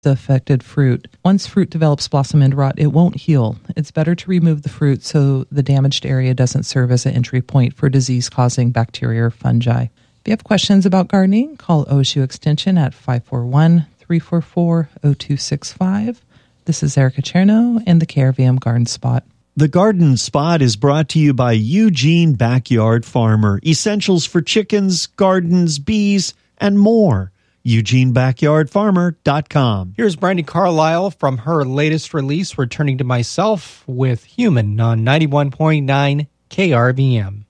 the affected fruit. Once fruit develops blossom end rot, it won't heal. It's better to remove the fruit so the damaged area doesn't serve as an entry point for disease-causing bacteria or fungi. If you have questions about gardening, call OSU Extension at 541-344-0265. This is Erica Cherno and the KRVM Garden Spot. The Garden Spot is brought to you by Eugene Backyard Farmer. Essentials for chickens, gardens, bees, and more. EugeneBackyardFarmer.com. Here's Brandy Carlisle from her latest release, Returning to Myself, with Human on 91.9 KRVM.